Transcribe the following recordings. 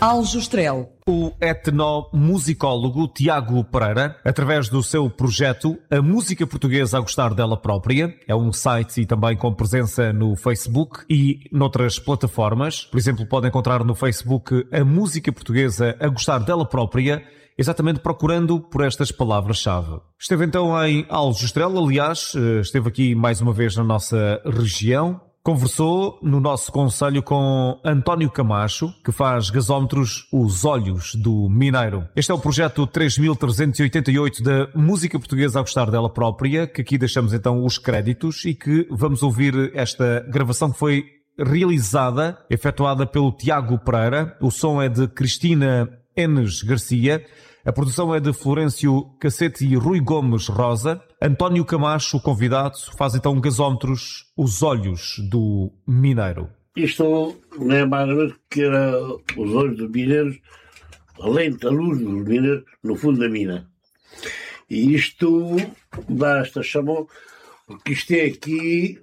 Aljustrel. O etnomusicólogo Tiago Pereira, através do seu projeto A Música Portuguesa a Gostar Dela Própria, é um site e também com presença no Facebook e noutras plataformas. Por exemplo, pode encontrar no Facebook A Música Portuguesa a Gostar Dela Própria, exatamente procurando por estas palavras-chave. Esteve então em Aljustrel, aliás, esteve aqui mais uma vez na nossa região. Conversou no nosso concelho com António Camacho, que faz gasómetros Os Olhos do Mineiro. Este é o projeto 3388 da Música Portuguesa a Gostar Dela Própria, que aqui deixamos então os créditos e que vamos ouvir esta gravação que foi realizada, efetuada pelo Tiago Pereira. O som é de Cristina Enes Garcia. A produção é de Florencio Cacete e Rui Gomes Rosa. António Camacho, o convidado, faz então gasómetros Os Olhos do Mineiro. Isto não é mais ou que era os olhos dos mineiros, além da luz dos mineiros, no fundo da mina. E isto dá esta chamou, porque isto é aqui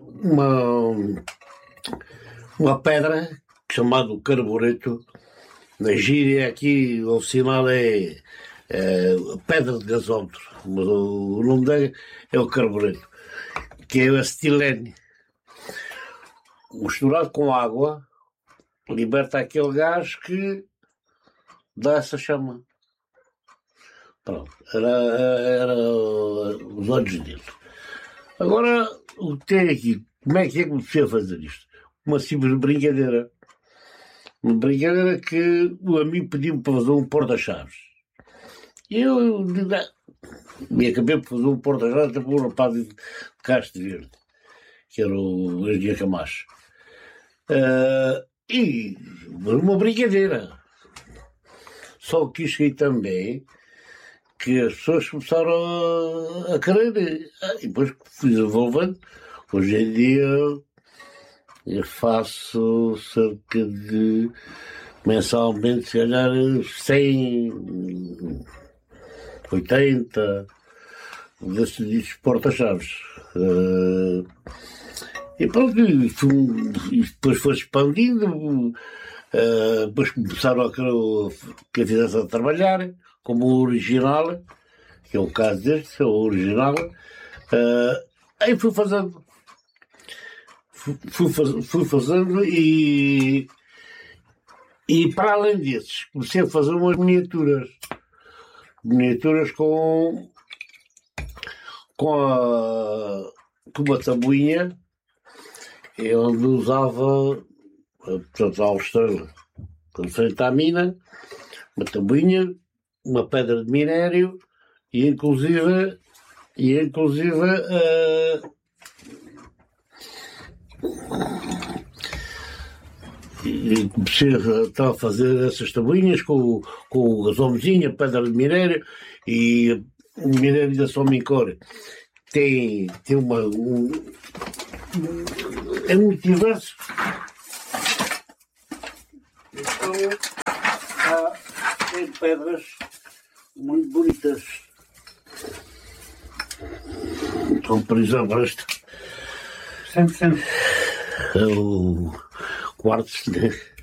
uma pedra chamada carbureto. Na gíria aqui o sinal é pedra de gasómetro, mas o nome dela é o carbureto, que é o acetilene. Misturado com água, liberta aquele gás que dá essa chama. Pronto, era os olhos dele. Agora, o que tem aqui, como é que comecei a fazer isto? Uma simples brincadeira. Uma brincadeira que o amigo pediu-me para fazer um porta-chaves. E eu me acabei por fazer um porta-chaves até por um rapaz de Castro Verde, que era o Engenheiro Camacho. E uma brincadeira. Só que isto aí também, que as pessoas começaram a querer. E depois fui desenvolvendo. Hoje em dia eu faço cerca de, mensalmente, se calhar 100, 80 desses porta-chaves. E pronto, e depois foi expandindo, depois começaram a que a fizesse a trabalhar, como o original, que é o caso deste, é o original. Aí fui fazendo. Fui fazendo e para além desses, comecei a fazer umas miniaturas. Miniaturas com uma tabuinha, onde usava, portanto, a estrela, quando frente à mina, uma tabuinha, uma pedra de minério e inclusive e comecei a fazer essas tabuinhas com o gasômetrozinho, a pedra de minério, e o minério da Somincor tem é muito diverso. Então tem pedras muito bonitas. Então, por exemplo, este é o quartzo, né?